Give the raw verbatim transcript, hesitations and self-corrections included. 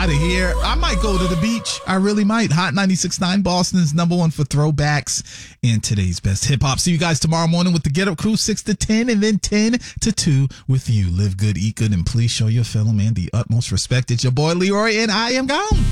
out of here. I might go to the beach. I really might. Hot ninety-six point nine, Boston's number one for throwbacks and today's best hip hop. See you guys tomorrow morning with the Get Up Crew, six to ten, and then ten to two with you. Live good, eat good, and please show your fellow man the utmost respect. It's your boy Leroy, and I am gone.